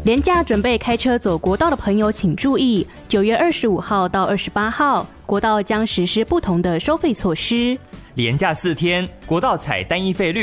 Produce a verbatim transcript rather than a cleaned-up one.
连假准备开车走国道的朋友请注意，九月二十五号到二十八号，国道将实施不同的收费措施。 连假四天，国道采单一费率